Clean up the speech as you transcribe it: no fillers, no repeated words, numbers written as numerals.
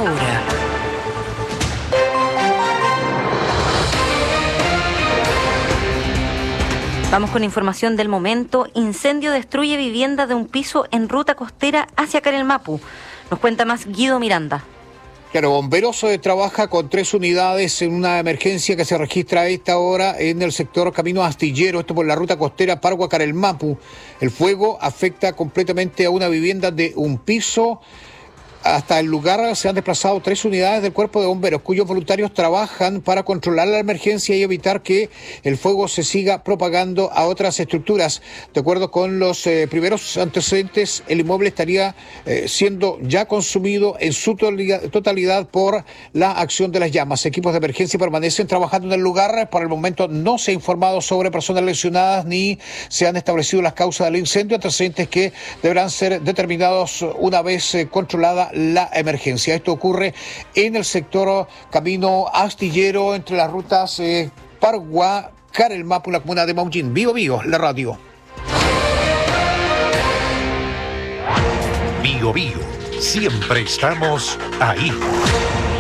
hora. Vamos con información del momento. Incendio destruye vivienda de un piso en ruta costera hacia Carelmapu. Nos cuenta más Guido Miranda. Claro, Bomberos trabaja con 3 unidades en una emergencia que se registra a esta hora en el sector Camino Astillero, esto por la ruta costera Pargua-Carelmapu. El fuego afecta completamente a una vivienda de un piso. Hasta el lugar se han desplazado 3 unidades del Cuerpo de Bomberos, cuyos voluntarios trabajan para controlar la emergencia y evitar que el fuego se siga propagando a otras estructuras. De acuerdo con los primeros antecedentes, el inmueble estaría siendo ya consumido en su totalidad por la acción de las llamas. Equipos de emergencia permanecen trabajando en el lugar. Por el momento no se ha informado sobre personas lesionadas ni se han establecido las causas del incendio, antecedentes que deberán ser determinados una vez controlada la emergencia. Esto ocurre en el sector Camino Astillero, entre las rutas Pargua, Carelmapu, la comuna de Maullín. Vivo, la radio. Bio, siempre estamos ahí.